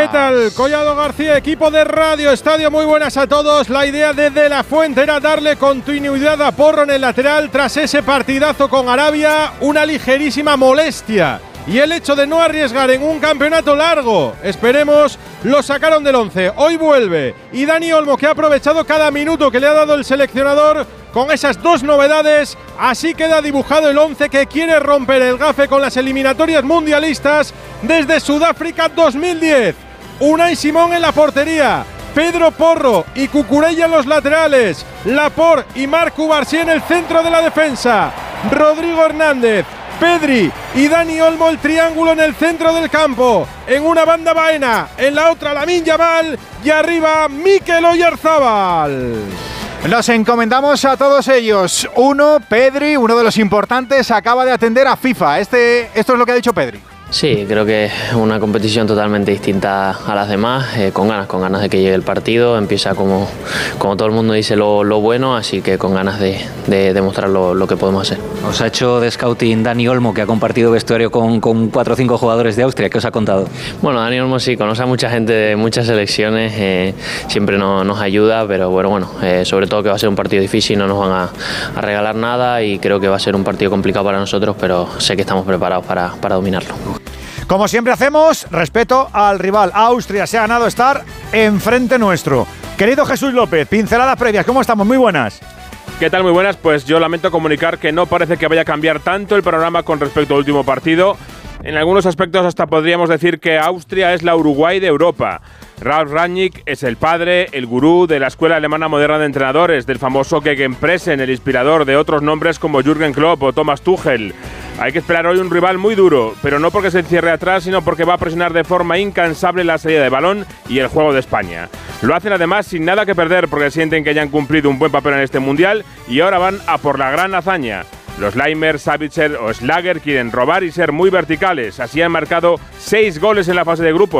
¿Qué tal? Collado García, equipo de Radio Estadio, muy buenas a todos. La idea de De La Fuente era darle continuidad a Porro en el lateral tras ese partidazo con Arabia, una ligerísima molestia. Y el hecho de no arriesgar en un campeonato largo, esperemos, lo sacaron del 11. Hoy vuelve. Y Dani Olmo, que ha aprovechado cada minuto que le ha dado el seleccionador con esas dos novedades. Así queda dibujado el 11 que quiere romper el gafe con las eliminatorias mundialistas desde Sudáfrica 2010. Unai Simón en la portería, Pedro Porro y Cucurella en los laterales, Laporte y Marc Cubarsí en el centro de la defensa, Rodrigo Hernández, Pedri y Dani Olmo el triángulo en el centro del campo. En una banda Baena, en la otra Lamine Yamal y arriba Mikel Oyarzabal. Nos encomendamos a todos ellos. Pedri, uno de los importantes, acaba de atender a FIFA. Esto es lo que ha dicho Pedri. Sí, creo que es una competición totalmente distinta a las demás, con ganas de que llegue el partido. Empieza como todo el mundo dice lo bueno, así que con ganas de demostrar lo que podemos hacer. Os ha hecho de scouting Dani Olmo, que ha compartido vestuario con 4 o 5 jugadores de Austria. ¿Qué os ha contado? Bueno, Dani Olmo sí, conoce a mucha gente de muchas selecciones, siempre nos ayuda, pero bueno, sobre todo que va a ser un partido difícil, no nos van a regalar nada y creo que va a ser un partido complicado para nosotros, pero sé que estamos preparados para dominarlo. Como siempre hacemos, respeto al rival. Austria se ha ganado estar enfrente nuestro. Querido Jesús López, pinceladas previas, ¿cómo estamos? Muy buenas. ¿Qué tal? Muy buenas. Pues yo lamento comunicar que no parece que vaya a cambiar tanto el panorama con respecto al último partido. En algunos aspectos hasta podríamos decir que Austria es la Uruguay de Europa. Ralf Rangnick es el padre, el gurú de la escuela alemana moderna de entrenadores, del famoso Gegenpressen, el inspirador de otros nombres como Jürgen Klopp o Thomas Tuchel. Hay que esperar hoy un rival muy duro, pero no porque se encierre atrás, sino porque va a presionar de forma incansable la salida de balón y el juego de España. Lo hacen además sin nada que perder porque sienten que ya han cumplido un buen papel en este Mundial y ahora van a por la gran hazaña. Los Leimer, Sabitzer o Schlager quieren robar y ser muy verticales. Así han marcado 6 goles en la fase de grupos.